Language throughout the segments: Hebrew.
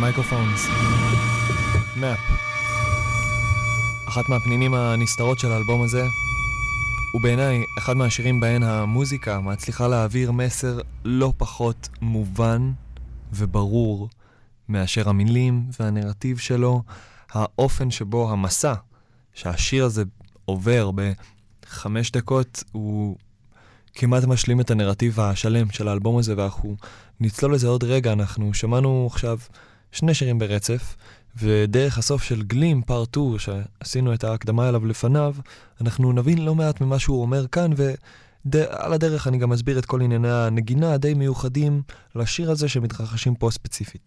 מייקרופונס. מאפ. אחת מהפנינים הנסתרות של האלבום הזה, ובעיניי אחד מהשירים בהן המוזיקה מצליחה להעביר מסר לא פחות מובן וברור מאשר המילים והנרטיב שלו, האופן שבו המסע שהשיר הזה עובר ב5 דקות הוא כמעט משלים את הנרטיב השלם של האלבום הזה, ואנחנו נצלול לזה עוד רגע. אנחנו שמענו עכשיו 2 שירים ברצף, ודרך הסוף של גלים פארט 2 שעשינו את ההקדמה אליו לפניו, אנחנו נבין לא מעט ממה שהוא אומר כאן, ועל הדרך אני גם אסביר את כל ענייני הנגינה הדי מיוחדים לשיר הזה שמתרחשים פה ספציפית.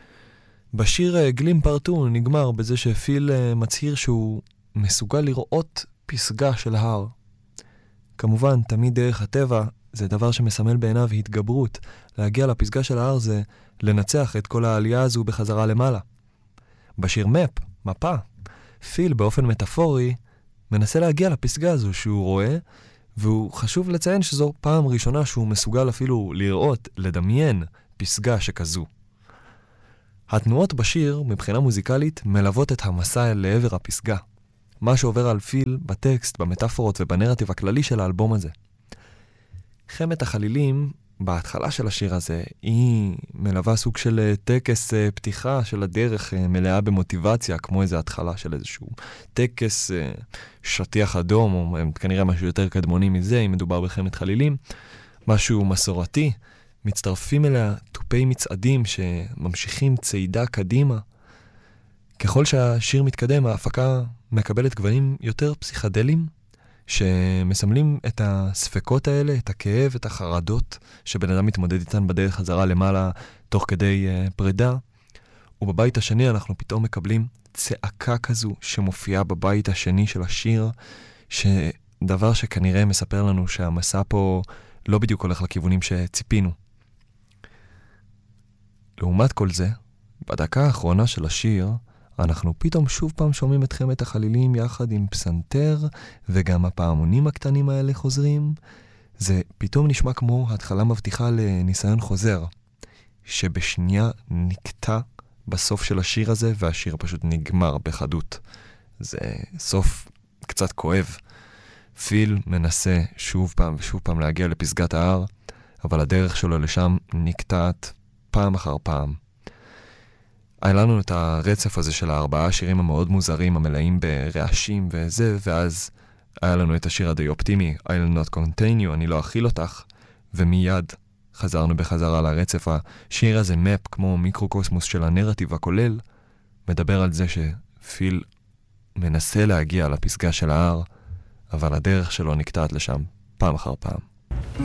בשיר גלים פארט 2 נגמר בזה שפיל מצהיר שהוא מסוגל לראות פסגה של הר. כמובן, תמיד דרך הטבע זה דבר שמסמל בעיניו התגברות. להגיע לפסגה של ההר זה לנצח את כל העלייה הזו בחזרה למעלה. בשיר מאפ, מפה, פיל באופן מטאפורי מנסה להגיע לפסגה הזו שהוא רואה, והוא חשוב לציין שזו פעם ראשונה שהוא מסוגל אפילו לראות, לדמיין פסגה שכזו. התנועות בשיר, מבחינה מוזיקלית, מלוות את המסע לעבר הפסגה. מה שעובר על פיל בטקסט, במטאפורות ובנרטיב הכללי של האלבום הזה. חמת החלילים, בהתחלה של השיר הזה, היא מלווה סוג של טקס פתיחה של הדרך מלאה במוטיבציה, כמו איזו התחלה של איזשהו טקס שטיח אדום, או כנראה משהו יותר קדמוני מזה, אם מדובר בחמת חלילים. משהו מסורתי, מצטרפים אליה טופי מצעדים שממשיכים צעידה קדימה. ככל שהשיר מתקדם, ההפקה מקבלת גוונים יותר פסיכדליים, שמסמלים את הספקות האלה, את הכאב, את החרדות, שבן אדם מתמודד איתן בדרך חזרה למעלה, תוך כדי פרידה. ובבית השני אנחנו פתאום מקבלים צעקה כזו, שמופיעה בבית השני של השיר, שדבר שכנראה מספר לנו שהמסע פה לא בדיוק הולך לכיוונים שציפינו. לעומת כל זה, בדקה האחרונה של השיר, אנחנו פתאום שוב פעם שומעים את חמת החלילים יחד עם פסנתר, וגם הפעמונים הקטנים האלה חוזרים. זה פתאום נשמע כמו התחלה מבטיחה לניסיון חוזר, שבשנייה נקטע בסוף של השיר הזה, והשיר פשוט נגמר בחדות. זה סוף קצת כואב. פיל מנסה שוב פעם ושוב פעם להגיע לפסגת ההר, אבל הדרך שלו לשם נקטעת פעם אחר פעם. היה לנו את הרצף הזה של 4 שירים המאוד מוזרים, המלאים ברעשים וזה, ואז היה לנו את השיר הדי אופטימי, I'll not contain you, אני לא אכיל אותך, ומיד חזרנו בחזרה לרצף. השיר הזה, מאפ, כמו מיקרוקוסמוס של הנרטיב הכולל, מדבר על זה שפיל מנסה להגיע לפסגה של ההר, אבל הדרך שלו נקטעת לשם פעם אחר פעם.